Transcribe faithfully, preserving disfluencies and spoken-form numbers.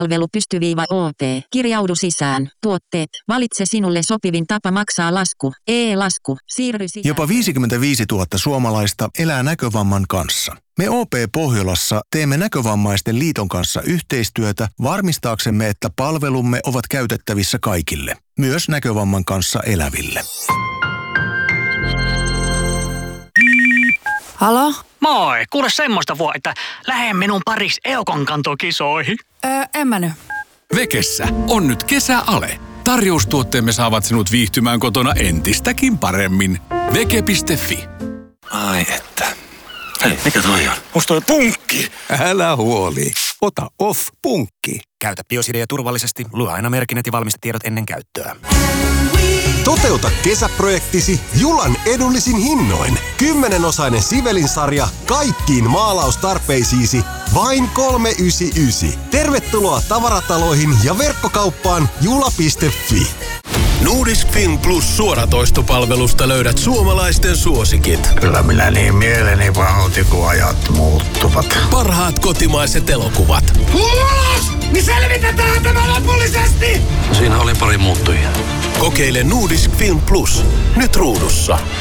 Palvelu pystyviiva O P. Kirjaudu sisään. Tuotteet. Valitse sinulle sopivin tapa maksaa lasku. E-lasku. Siirry sisään. Jopa viisikymmentäviisituhatta suomalaista elää näkövamman kanssa. Me O P Pohjolassa teemme Näkövammaisten liiton kanssa yhteistyötä varmistaaksemme, että palvelumme ovat käytettävissä kaikille, myös näkövamman kanssa eläville. Halo? Moi, kuule semmoista vuo, että lähde minun pariksi Eukon-kantokisoihin. Öö, en mä nyt. Vekessä on nyt kesäale. Tarjoustuotteemme saavat sinut viihtymään kotona entistäkin paremmin. Veke piste fi. Ai että. Hei, mikä toi on? Musta toi punkki. Älä huoli. Ota Off-punkki. Käytä Biosidea turvallisesti. Lue aina merkinnät ja valmistetiedot ennen käyttöä. Toteuta kesäprojektisi Julan edullisin hinnoin. Kymmenenosainen Sivelin-sarja kaikkiin maalaustarpeisiisi vain kolme yhdeksänkymmentäyhdeksän. Tervetuloa tavarataloihin ja verkkokauppaan jula piste fi. Nordisk Film Plus suoratoistopalvelusta löydät suomalaisten suosikit. Kyllä minä niin mieleni pahoitin, kun ajat muuttuvat. Parhaat kotimaiset elokuvat. Ulos! Niin selvitetään tämä lopullisesti! Siinä oli pari muuttujia. Kokeile Nordisk Film Plus. Nyt ruudussa.